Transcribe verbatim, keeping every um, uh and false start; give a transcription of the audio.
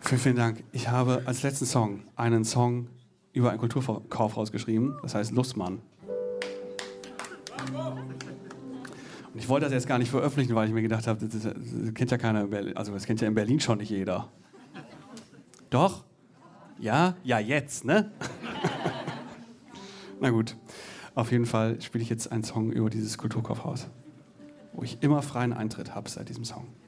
Vielen, vielen Dank. Ich habe als letzten Song einen Song über ein Kulturkaufhaus geschrieben, das heißt Lussmann. Und ich wollte das jetzt gar nicht veröffentlichen, weil ich mir gedacht habe, das, das, das kennt ja keiner in Berlin, also das kennt ja in Berlin schon nicht jeder. Doch? Ja? Ja, jetzt, ne? Na gut, auf jeden Fall spiele ich jetzt einen Song über dieses Kulturkaufhaus, wo ich immer freien Eintritt habe seit diesem Song.